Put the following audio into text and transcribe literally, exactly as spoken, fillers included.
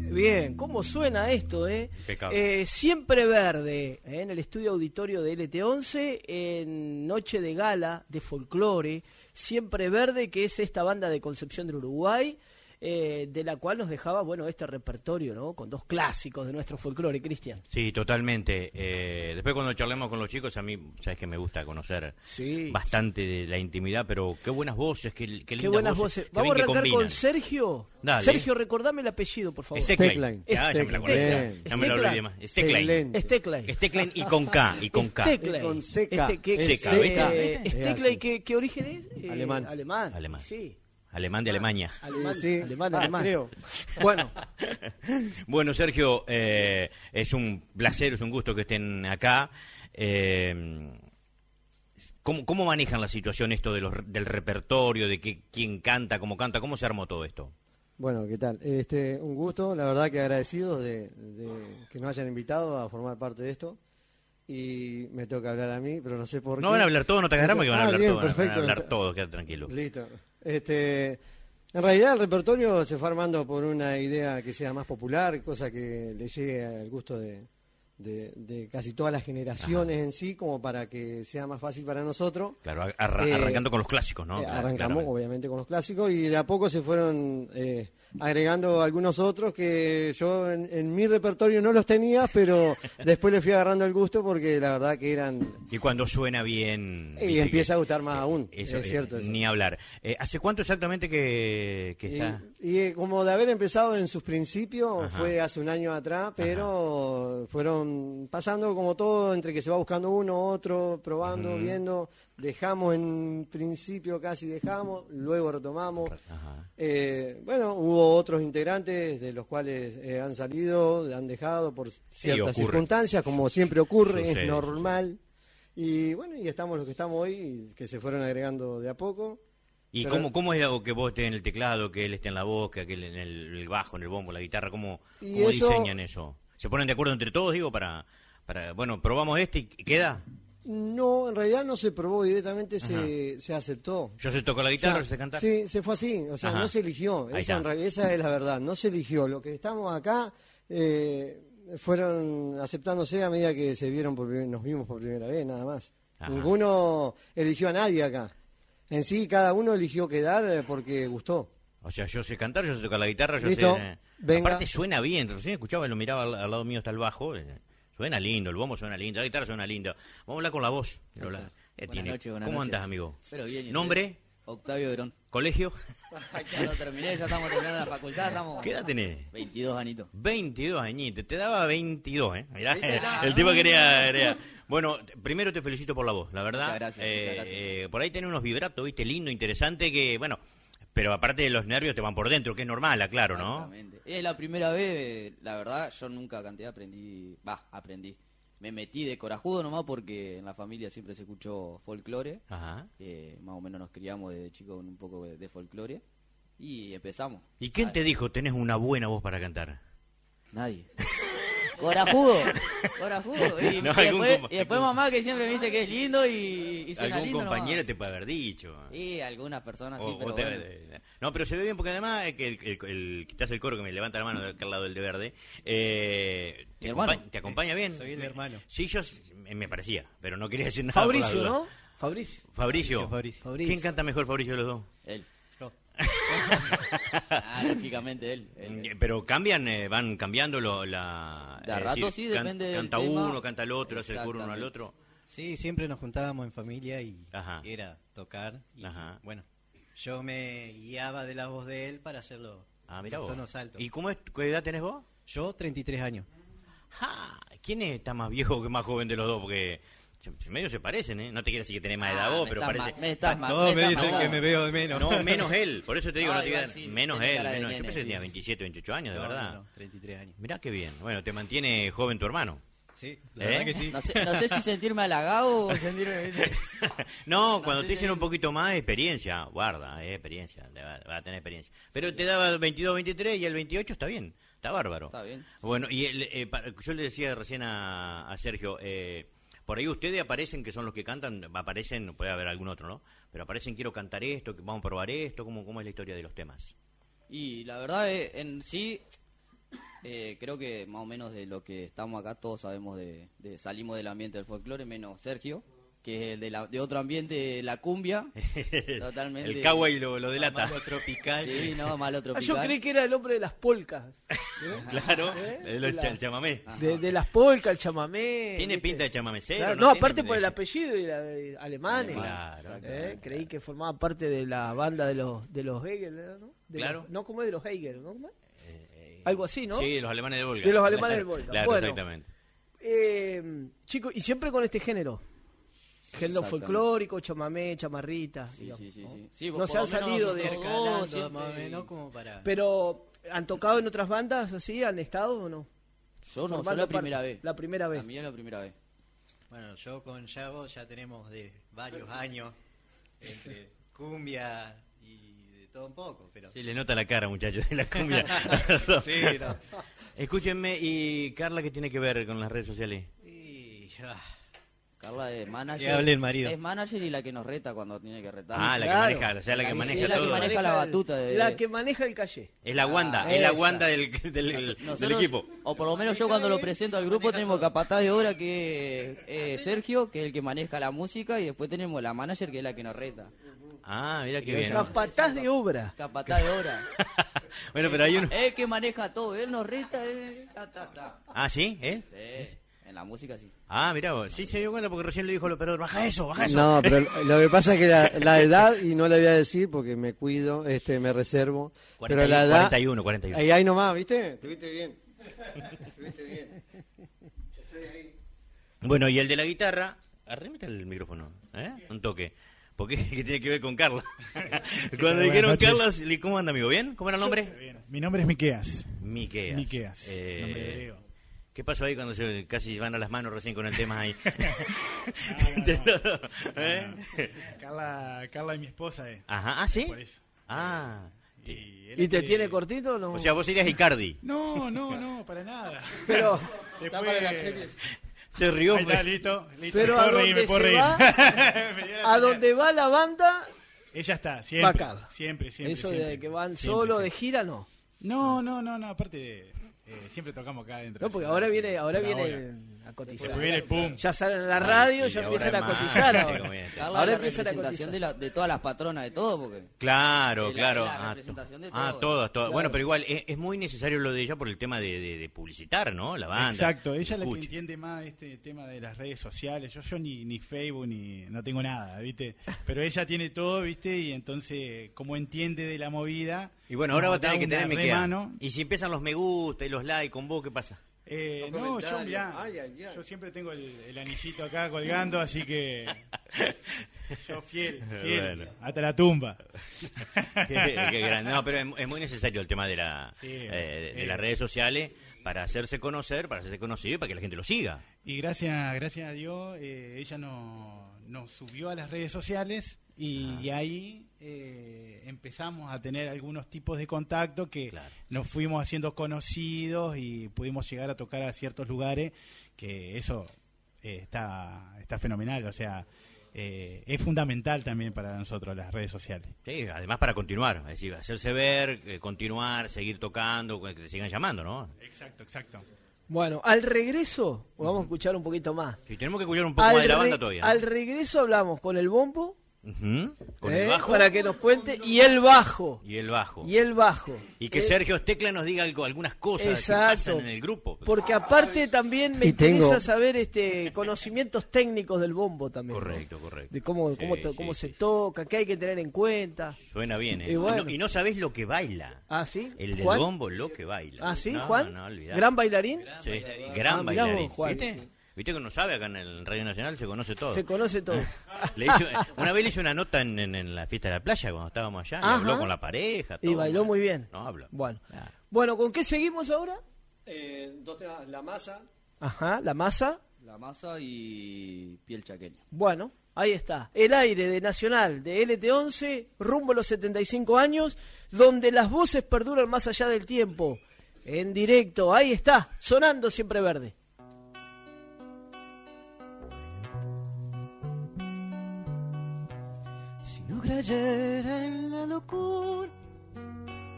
Bien, ¿cómo suena esto, eh? eh Siempre Verde, eh, en el estudio auditorio de L T once, en Noche de Gala de Folclore. Siempre Verde, que es esta banda de Concepción del Uruguay, eh, de la cual nos dejaba, bueno, este repertorio, ¿no? Con dos clásicos de nuestro folclore, Cristian. Sí, totalmente. Eh, después cuando charlemos con los chicos, a mí, sabes que me gusta conocer sí. bastante de la intimidad, pero qué buenas voces, qué, qué lindas qué buenas voces. voces. Vamos a arrancar con Sergio. Dale. Sergio, recordame el apellido, por favor. Stecklein. Ya, ya me la acordé. No me lo olvidé más. Stecklein. Stecklein. Stecklein y con K. Y con K. Stecklein. Con seca. Stecklein, ¿qué, ¿qué origen es? Eh, alemán. Alemán. Alemán. Sí. Alemán de Alemania. Ah, alemán, sí. alemán, ah, alemán. Creo. Bueno. Bueno, Sergio, eh, es un placer, es un gusto que estén acá. Eh, ¿cómo, ¿Cómo manejan la situación esto de los, del repertorio, de que, quién canta, cómo canta? ¿Cómo se armó todo esto? Bueno, ¿qué tal? Este, un gusto, la verdad que agradecidos de, de que nos hayan invitado a formar parte de esto. Y me toca hablar a mí, pero no sé por qué. No van a hablar todos, no te agarramos que van a hablar ah, bien, todos. Perfecto. Van a hablar todos, quédate tranquilo. Listo. Este, en realidad el repertorio se fue armando por una idea que sea más popular, cosa que le llegue al gusto de, de, de casi todas las generaciones Ajá. en sí, como para que sea más fácil para nosotros. Claro, arra eh, arrancando con los clásicos, ¿no? Eh, arrancamos Claramente. obviamente con los clásicos y de a poco se fueron eh, agregando algunos otros que yo en, en mi repertorio no los tenía, pero después le fui agarrando el gusto porque la verdad que eran... Y cuando suena bien... Y empieza que, a gustar más eh, aún, eso, es cierto. Eh, eso. Ni hablar. Eh, ¿Hace cuánto exactamente que, que y, está...? Y como de haber empezado en sus principios, Ajá. fue hace un año atrás, pero Ajá. fueron pasando como todo, entre que se va buscando uno, otro, probando, uh-huh. viendo... Dejamos en principio, casi dejamos, luego retomamos. Eh, bueno, hubo otros integrantes de los cuales eh, han salido, han dejado por ciertas sí, circunstancias, como siempre ocurre, sucede, es normal. Y bueno, y estamos los que estamos hoy, que se fueron agregando de a poco. ¿Y pero, cómo, cómo es algo que vos estés en el teclado, que él esté en la voz, que aquel en el, el bajo, en el bombo, la guitarra? ¿Cómo, cómo eso, diseñan eso? ¿Se ponen de acuerdo entre todos, digo, para, para bueno, probamos este y queda? No, en realidad no se probó directamente, se, se aceptó. ¿Yo se tocó la guitarra, o sea, yo se canta? Sí, se fue así, o sea, Ajá. no se eligió, eso en realidad, esa es la verdad, no se eligió. Lo que estamos acá eh, fueron aceptándose a medida que se vieron por, nos vimos por primera vez, nada más. Ajá. Ninguno eligió a nadie acá. En sí, cada uno eligió quedar porque gustó. O sea, yo sé cantar, yo sé tocar la guitarra, yo ¿Listo? sé... Venga. Aparte suena bien, recién escuchaba, lo miraba al, al lado mío está el bajo... Eh. Suena lindo, el bombo suena lindo, la guitarra suena lindo. Vamos a hablar con la voz. Eh, buenas tiene. noches, buenas ¿Cómo noches. andás, amigo? Pero bien, ¿Nombre? Octavio Verón. ¿Colegio? Ya lo terminé, ya estamos terminando la facultad. Estamos... ¿Qué edad tenés? veintidós añitos. veintidós añitos, te daba veintidós, ¿eh? Mirá, el tipo quería, quería... Bueno, primero te felicito por la voz, la verdad. Muchas gracias, eh, muchas gracias. Eh, por ahí tenés unos vibratos, viste, lindo, interesante, que, bueno... Pero aparte de los nervios te van por dentro, que es normal, aclaro, ¿no? Exactamente. Es la primera vez, la verdad, yo nunca canté, aprendí... Va, aprendí. Me metí de corajudo nomás porque en la familia siempre se escuchó folclore. Ajá. Eh, más o menos nos criamos desde chicos con un poco de, de folclore. Y empezamos. ¿Y quién Ay. te dijo tenés una buena voz para cantar? Nadie. Corajudo, corajudo. Y, No, y después, compa- y después mamá que siempre me dice que es lindo y, y suena Algún lindo compañero nomás. te puede haber dicho. Y algunas personas sí, O- pero o te- bueno. No, pero se ve bien porque además es que el, el, el, quitás el coro que me levanta la mano de acá al lado del de verde. Eh, Mi te, hermano. acompaña, ¿Te acompaña bien? Soy el hermano. Sí, yo s- me parecía, pero no quería decir nada. Fabricio, por la duda. ¿no? Fabricio. Fabricio. Fabricio. Fabricio. ¿Quién canta mejor, Fabricio, de los dos? Él. Yo. Ah, lógicamente él. él. Eh, Pero cambian, eh, van cambiando lo, la... De a es rato decir, sí, can- depende del Canta tema. uno, canta el otro, hace el coro uno al otro. Sí, siempre nos juntábamos en familia y Ajá. era tocar. Y Ajá. bueno, yo me guiaba de la voz de él para hacerlo Ah, mira en vos. tonos altos. ¿Y cómo es, qué edad tenés vos? Yo, treinta y tres años. Ja, ¿quién está más viejo que más joven de los dos? Porque se- medio se parecen, ¿eh? No te quiero decir que tenés más Ah, edad vos, me pero estás parece... ma- me estás ma- Todos me estás dicen matando. que me veo de menos. No, menos él, por eso te digo, No, no, te igual digas- sí, menos tiene él, cara de menos, yo nene, pensé que sí, tenía sí. veintisiete, veintiocho años, de No, verdad. no, treinta y tres años. Mirá qué bien, bueno, te mantiene joven tu hermano. Sí, la ¿Eh? verdad que sí. No sé, no sé si sentirme halagado o sentirme... No, cuando sé te dicen si- un poquito más, experiencia, guarda, eh, experiencia, te va, va a tener experiencia. Pero te daba veintidós, veintitrés y el veintiocho está bien, está bárbaro. Está bien. Bueno, y el, eh, pa- yo le decía recién a, a Sergio, eh, por ahí ustedes aparecen, que son los que cantan, aparecen, puede haber algún otro, ¿no? Pero aparecen, quiero cantar esto, que vamos a probar esto, ¿cómo, cómo es la historia de los temas? Y la verdad, eh, en sí, Eh, creo que más o menos de lo que estamos acá todos sabemos de, de salimos del ambiente del folclore, menos Sergio, que es el de, la, de otro ambiente, la cumbia. Totalmente. El kawaii lo, lo delata. Malo tropical. Sí, no, malo Ah, tropical. yo creí que era el hombre de las polcas. Claro, ¿Eh? el, De la- el chamamé. De, de las polcas, el chamamé. Tiene ¿viste? pinta de chamamecero. Claro, ¿no? no, Tiene aparte pinta por de- el apellido y la, de alemanes. Claro, ¿Eh? Creí que formaba parte de la banda de los de los Hegel, ¿no? De Claro. los- no, como es de los Hegel, ¿no? ¿Cómo es? Algo así, ¿no? Sí, de los alemanes del Volga. De los alemanes del Volga. Claro, Bueno. exactamente. Eh, chicos, y siempre con este género. Género Exactamente. folclórico, chamamé, chamarrita. Sí, digamos, sí, sí, ¿no? sí. Sí, No por se lo han menos salido de- nosotros dos Escalando, siempre- más o menos como para... Pero, ¿han tocado en otras bandas así? ¿Han estado o no? Yo no, yo Formando la primera parte. vez. La primera vez. La mía la primera vez. Bueno, yo con Yago ya tenemos de varios años entre cumbia y de todo un poco, pero... Sí, le nota la cara, muchachos, de la cumbia. Sí, no. Escúchenme, ¿y Carla qué tiene que ver con las redes sociales? Y, ah, Carla es manager. Que hable el marido. Es manager y la que nos reta cuando tiene que retar. Ah, la claro. que maneja, o sea, la que Sí, maneja sí, la que todo. maneja la batuta de- La que maneja el calle. Es la Wanda, Ah, es la esa. Wanda del, del, del Nosotros, equipo. O por lo menos yo cuando lo presento al grupo tenemos capataz de obra que es eh, Sergio, que es el que maneja la música, y después tenemos la manager que es la que nos reta. Ah, mira qué bien. Capataz de obra. Capataz de obra. Bueno, pero hay uno... Él que maneja todo, él nos reta, él... Ta, ta, ta. Ah, ¿sí? ¿Eh? Sí, en la música sí. Ah, mirá vos. Sí se dio cuenta porque recién le dijo el operador, baja eso, baja eso. No, pero lo que pasa es que la, la edad, y no le voy a decir porque me cuido, este me reservo, cuarenta, pero la edad... cuarenta y uno, cuarenta y uno. Ahí, ahí nomás, ¿viste? Estuviste bien. Estuviste bien. Estoy ahí. Bueno, y el de la guitarra, arrímate el micrófono, ¿eh? Un toque. Porque que tiene que ver con Carla. Cuando Buenas dijeron noches. Carlos, ¿cómo anda, amigo? ¿Bien? ¿Cómo era el nombre? Bien. Mi nombre es Miqueas. Miqueas. Miqueas, Eh, nombre griego. ¿Qué pasó ahí cuando se casi van a las manos recién con el tema ahí? no, no. ¿Eh? Carla, Carla y mi esposa, eh. Ajá, ¿ah, sí? Por eso. Ah. Y, él ¿Y te es- tiene cortito o no? O sea, vos serías Icardi. No, no, no, para nada. Pero, Después, Se rió. Ahí está, listo, listo. pero me a puedo reír, me donde puedo se reír. va, Me dio la a señal. donde va la banda, Ella está, va siempre. Carla. Siempre, siempre. Eso siempre. de que van Siempre, solo de siempre. gira, no. No, no, no, no, aparte de, eh, siempre tocamos acá adentro. No, porque Así, ahora así, viene, ahora por viene a cotizar. Después viene el pum. Ya salen a la radio, Y ya ahora empiezan a es más, cotizar te ahora. comiste. Carla Ahora es la empiezan a representación cotizar. de, la, de todas las patronas de todo, porque... Claro, Es la- claro. es la Ah, representación de ah, todo. todas, todas. Claro. Bueno, pero igual es, es muy necesario lo de ella por el tema de, de- de publicitar, ¿no? La banda. Exacto, ella es la que Escuche. entiende más este tema de las redes sociales. Yo, yo ni, ni Facebook ni no tengo nada, ¿viste? Pero ella tiene todo, ¿viste? Y entonces, como entiende de la movida. Y bueno, ahora va a nos da tener que una tener Miquea. remano. Y si empiezan los me gusta y los likes con vos, ¿qué pasa? Eh, Los no, yo comentarios. mirá, Ay, ay, ay. yo siempre tengo el, el anillito acá colgando, así que yo fiel, fiel, Bueno. hasta la tumba. Qué- qué grande. No, pero es, es muy necesario el tema de, la, Sí, eh, de, de eh. las redes sociales para hacerse conocer, para hacerse conocido y para que la gente lo siga. Y gracias, gracias a Dios, eh, ella nos, nos subió a las redes sociales y, Ah. y ahí eh, empezamos a tener algunos tipos de contacto que Claro. nos fuimos haciendo conocidos y pudimos llegar a tocar a ciertos lugares, que eso eh, está, está fenomenal, o sea, eh, es fundamental también para nosotros las redes sociales. Sí, además para continuar, es decir, hacerse ver, eh, continuar, seguir tocando, que te sigan llamando, ¿no? Exacto, exacto. Bueno, al regreso, vamos a escuchar un poquito más. Si tenemos que escuchar un poco Al, más de la re- banda todavía. al regreso hablamos con el bombo, Ujú, con ¿eh? el bajo para que nos cuente, y el bajo. y el bajo. Y el bajo. Y que Eh, Sergio Tecla nos diga algo, algunas cosas Exacto. que pasan en el grupo. Porque aparte también me Y interesa tengo- saber este conocimientos técnicos del bombo también. ¿no? Correcto, correcto. De cómo, cómo, Sí, to- sí, cómo sí, se sí. toca, qué hay que tener en cuenta. Suena bien, ¿eh? Y bueno. Y no, y no sabés lo que baila. Ah, ¿sí? El del ¿Juan? bombo, lo que baila. Ah, ¿sí, No, Juan? No, olvidate. ¿Gran bailarín? Sí, gran Ah, mirá vos, bailarín. Juan, ¿Viste? sí. Viste que uno sabe acá en el Radio Nacional, se conoce todo. Se conoce todo. Le hizo- una vez le hice una nota en, en- en la fiesta de la playa cuando estábamos allá. y Ajá. habló con la pareja. Y todo. bailó muy bien. No habla. Bueno. Claro. Bueno, ¿con qué seguimos ahora? Eh, dos temas, la masa. Ajá, la masa. La masa y piel chaqueña. Bueno, ahí está. El aire de Nacional de L T once, rumbo a los setenta y cinco años, donde las voces perduran más allá del tiempo. En directo, ahí está, sonando Siempre Verde. Si no creyera en la locura